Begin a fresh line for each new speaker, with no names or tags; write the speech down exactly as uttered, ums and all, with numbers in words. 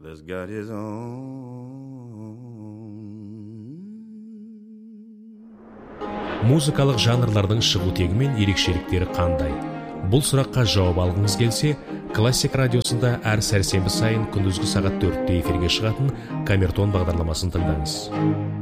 that's got his own.
Музыкалық жанрлардың шығу тегі мен ерекшеліктері қандай? Бұл сұраққа жауап алғыңыз келсе, Классик радиосында әр сәрсенбі сайын күндізгі сағат төртте эфирге шығатын Камертон бағдарламасын тыңдаңыз.